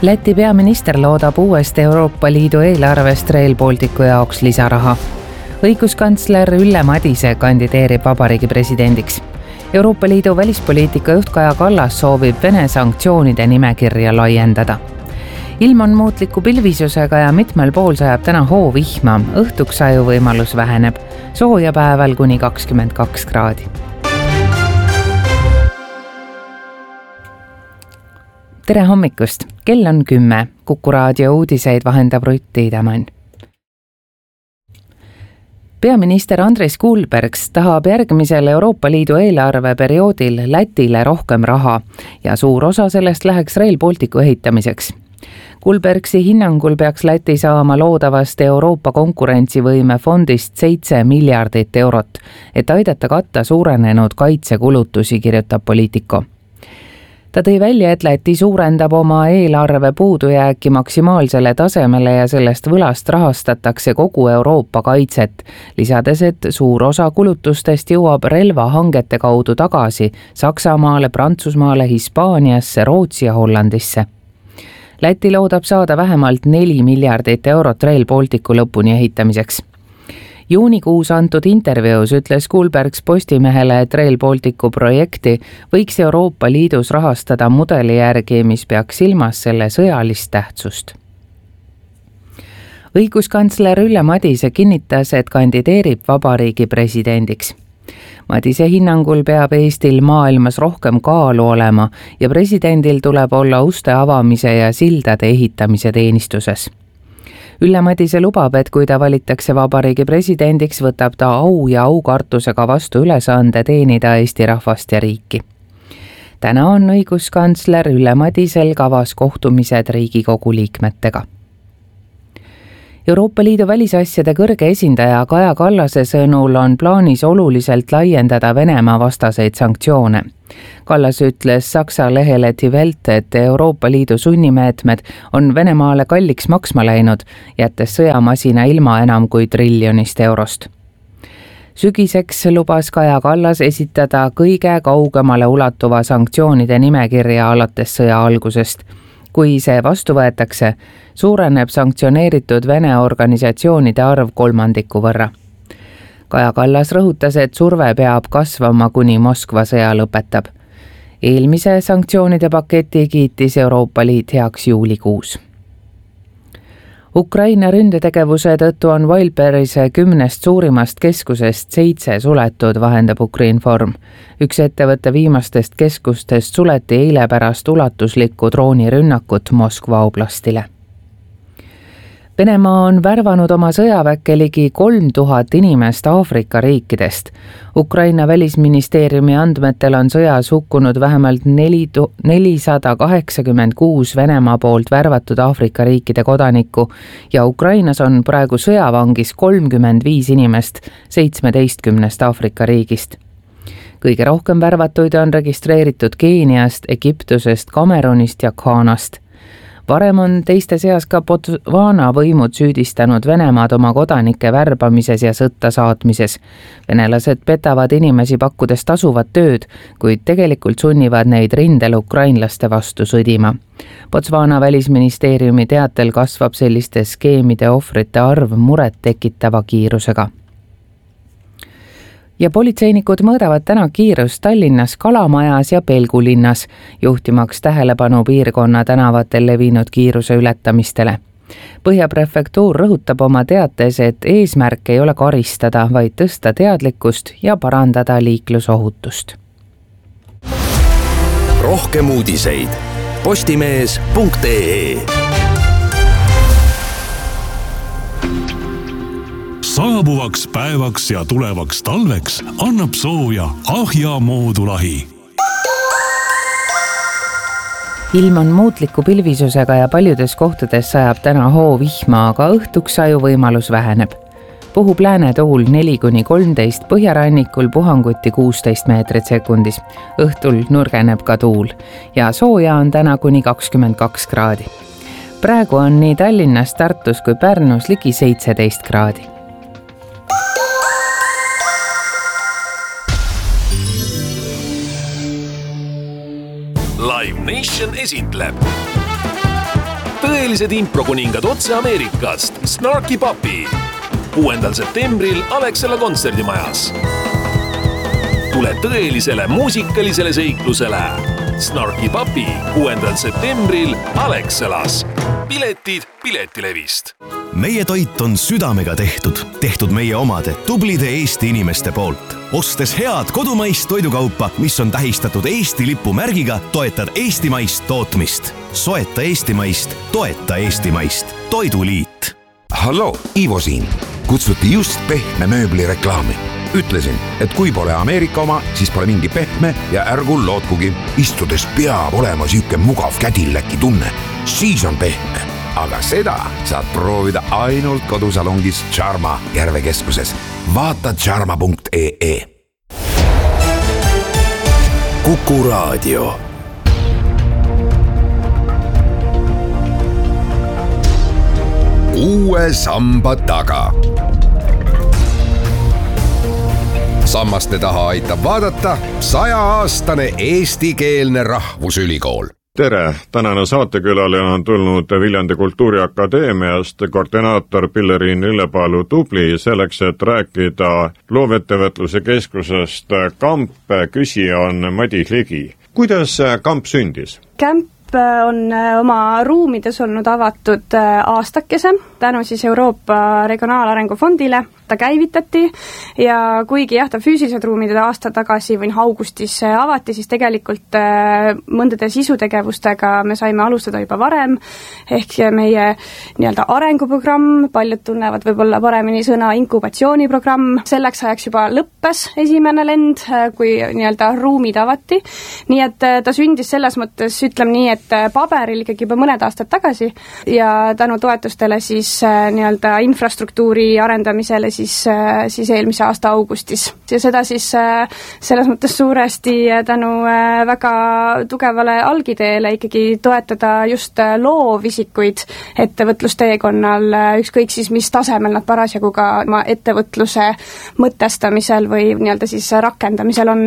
Läti peaminister loodab uuest Euroopa Liidu eelarvest Rail Balticu jaoks lisaraha. Õiguskantsler Ülle Madise kandideerib vabariigi presidendiks. Euroopa Liidu välispoliitika juht Kaja Kallas soovib Vene sanktsioonide nimekirja laiendada. Ilm on muutliku pilvisusega ja mitmel pool sajab täna hoovihma. Õhtuks sajuvõimalus väheneb. Sooja päeval kuni 22 kraadi. Tere hommikust! Kell on 10. Kuku raadio uudiseid vahendab Rutt Tiidemann. Peaminister Andris Kulbergs tahab järgmisel Euroopa Liidu eelarveperioodil Lätile rohkem raha ja suur osa sellest läheks Rail Balticu ehitamiseks. Kulbergsi hinnangul peaks Läti saama loodavast Euroopa konkurentsivõime fondist 7 miljardit eurot, et aidata katta suurenenud kaitsekulutusi, kirjutab Politico. Ta tõi välja, et Läti suurendab oma eelarve puudujääki maksimaalsele tasemele ja sellest võlast rahastatakse kogu Euroopa kaitset, lisades, et suur osa kulutustest jõuab relvahangete kaudu tagasi Saksamaale, Prantsusmaale, Hispaaniasse, Rootsi ja Hollandisse. Läti loodab saada vähemalt 4 miljardit eurot Rail Balticu lõpuni ehitamiseks. Juunikuus antud intervjuus ütles Kulbergs Postimehele, et Rail Balticu projekti võiks Euroopa Liidus rahastada mudeli järgi, mis peaks silmas selle sõjalist tähtsust. Õiguskantsler Ülle Madise kinnitas, et kandideerib vabariigi presidendiks. Madise hinnangul peab Eestil maailmas rohkem kaalu olema ja presidendil tuleb olla uste avamise ja sildade ehitamise teenistuses. Ülle Madise lubab, et kui ta valitakse vabariigi presidendiks, võtab ta au ja aukartusega vastu ülesande teenida Eesti rahvast ja riiki. Täna on õiguskantsler Ülle Madisel kavas kohtumised Riigikogu liikmetega. Euroopa Liidu välisasjade kõrge esindaja Kaja Kallase sõnul on plaanis oluliselt laiendada Venemaa vastaseid sanktsioone. Kallas ütles Saksa lehele Die Welt, et Euroopa Liidu sunnimeetmed on Venemaale kalliks maksma läinud, jättes sõjamasina ilma enam kui triljonist eurost. Sügiseks lubas Kaja Kallas esitada kõige kaugemale ulatuva sanktsioonide nimekirja alates sõja algusest. Kui see vastu võetakse, suureneb sanktsioneeritud Vene organisatsioonide arv 3% võrra. Kaja Kallas rõhutas, et surve peab kasvama, kuni Moskva sõja lõpetab. Eelmise sanktsioonide paketi kiitis Euroopa Liit heaks juulikuus. Ukraina ründetegevuse tõttu on Wildberrys 10 suurimast keskusest 7 suletud, vahendab Ukrinform. Üks ettevõtte viimastest keskustest suleti eile pärast ulatuslikku droonirünnakut Moskva oblastile. Venemaa on värvanud oma sõjaväkke ligi 3000 inimest Aafrika riikidest. Ukraina välisministeeriumi andmetel on sõjas hukkunud vähemalt 486 Venemaa poolt värvatud Aafrika riikide kodanikku ja Ukrainas on praegu sõjavangis 35 inimest 17 Aafrika riigist. Kõige rohkem värvatuid on registreeritud Keeniast, Egiptusest, Kamerunist ja Ghanast. Varem on teiste seas ka Botswana võimud süüdistanud Venemaad oma kodanike värbamises ja sõtta saatmises. Venelased petavad inimesi pakkudes tasuvat tööd, kuid tegelikult sunnivad neid rindel ukrainlaste vastu sõdima. Botswana välisministeeriumi teatel kasvab selliste skeemide ohvrite arv muret tekitava kiirusega. Ja politseinikud mõõdavad täna kiirust Tallinnas, Kalamajas ja Pelgulinnas, juhtimaks tähelepanu piirkonna tänavatel levinud kiiruse ületamistele. Põhjaprefektuur rõhutab oma teates, et eesmärk ei ole karistada, vaid tõsta teadlikkust ja parandada liiklusohutust. Rohkem uudiseid postimees.ee. Saabuvaks päevaks ja tulevaks talveks annab sooja Ahja moodulahi. Ilm on muutliku pilvisusega ja paljudes kohtades sajab täna hoovihma, aga õhtuks sajuvõimalus väheneb. Puhub läänetuul 4–13, põhjarannikul puhanguti 16 meetrit sekundis. Õhtul nurgeneb ka tuul ja sooja on täna kuni 22 kraadi. Praegu on nii Tallinnas, Tartus kui Pärnus ligi 17 kraadi. Live Nation esitleb tõelised improkuningad otse Ameerikast. Snarky Puppy. 6. septembril Alexela kontserdimajas. Tule tõelisele muusikalisele seiklusele. Snarky Puppy 6. septembril Alexelas. Piletid Piletilevist. Meie toit on südamega tehtud meie omade tublide Eesti inimeste poolt. Ostes head kodumaist toidukaupa, mis on tähistatud Eesti lipu märgiga, toetad eestimaist tootmist. Soeta eestimaist, toeta eestimaist. Toiduliit. Halloo, Ivo siin. Kutsuti just pehme mööbli reklaami. Ütlesin, et kui pole Ameerika oma, siis pole mingi pehme ja ärgu lootkugi. Istudes peab olema siuke mugav kädilläki tunne. Siis on pehme. Aga seda saad proovida ainult kodusalongis Charma Järvekeskuses. Vaata charma.ee. Kuku Raadio. Uue samba taga. Sammaste taha aitab vaadata 100-aastane eestikeelne rahvusülikool. Tere! Tänane saatekülaline on tulnud Viljandi Kultuuriakadeemiast koordinaator Pilleriin Lillepalu Tubli selleks, et rääkida loovettevõtluse keskusest KAMP. Küsija on Madis Ligi. Kuidas KAMP sündis? KAMP on oma ruumides olnud avatud aastakese tänu siis Euroopa Regionaalarengu Fondile. Ta käivitati ja kuigi ta füüsilised ruumid aasta tagasi või augustis avati, siis tegelikult mõndade sisutegevustega me saime alustada juba varem, ehk meie nii-öelda arenguprogramm, paljud tunnevad võib-olla paremini sõna inkubatsiooniprogramm, selleks ajaks juba lõppes esimene lend, kui nii-öelda ruumid avati, nii et ta sündis selles mõttes, ütleme nii, et paberil ikkagi juba mõned aastad tagasi ja tänu toetustele siis nii-öelda infrastruktuuri arendamisele siis eelmise aasta augustis. Ja seda siis selles mõttes suuresti tänu väga tugevale algideele ikkagi toetada just loovisikuid ettevõtlusteekonnal, ükskõik siis mis tasemel nad parasjagu ka oma ettevõtluse mõtestamisel või nii-öelda siis rakendamisel on.